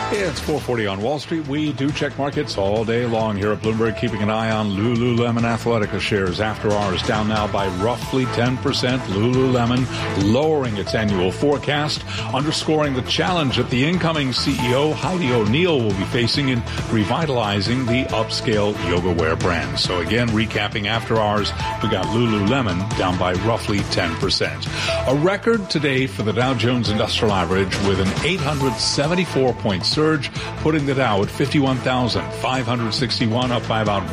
It's 4:40 on Wall Street. We do check markets all day long here at Bloomberg, keeping an eye on Lululemon Athletica shares. After hours, down now by roughly 10%. Lululemon lowering its annual forecast, underscoring the challenge that the incoming CEO, Heidi O'Neill, will be facing in revitalizing the upscale yoga wear brand. So again, recapping after hours, we got Lululemon down by roughly 10%. A record today for the Dow Jones Industrial Average with an 874-point surge, putting the Dow at 51,561, up by about